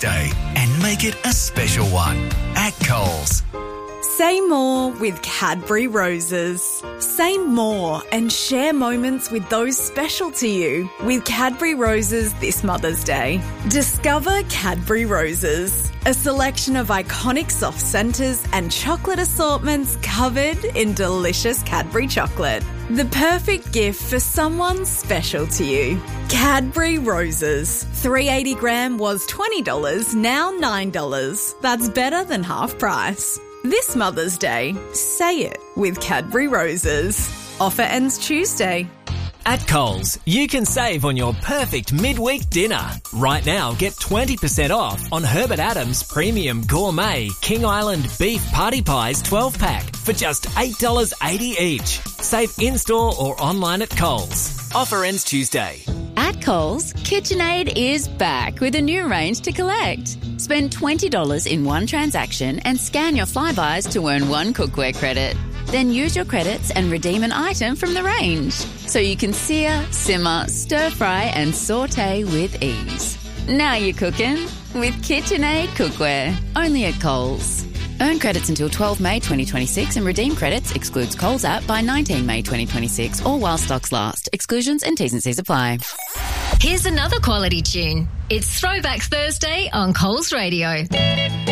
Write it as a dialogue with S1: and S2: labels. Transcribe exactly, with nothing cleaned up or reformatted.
S1: Day and make it a special one at Coles.
S2: Say more with Cadbury Roses. Say more and share moments with those special to you with Cadbury Roses this Mother's Day. Discover Cadbury Roses, a selection of iconic soft centres and chocolate assortments covered in delicious Cadbury chocolate. The perfect gift for someone special to you. Cadbury Roses. three eighty gram was twenty dollars, now nine dollars. That's better than half price. This Mother's Day, say it with Cadbury Roses. Offer ends Tuesday.
S3: At Coles, you can save on your perfect midweek dinner. Right now, get twenty percent off on Herbert Adams Premium Gourmet King Island Beef Party Pies twelve pack for just eight dollars eighty each. Save in-store or online at Coles. Offer ends Tuesday.
S4: At Coles, KitchenAid is back with a new range to collect. Spend twenty dollars in one transaction and scan your Flybuys to earn one cookware credit. Then use your credits and redeem an item from the range, so you can sear, simmer, stir-fry and sauté with ease. Now you're cooking with KitchenAid cookware, only at Coles. Earn credits until twelfth May twenty twenty-six and redeem credits excludes Coles app by nineteenth May twenty twenty-six or while stocks last. Exclusions and T's and C's apply.
S5: Here's another quality tune. It's Throwback Thursday on Coles Radio.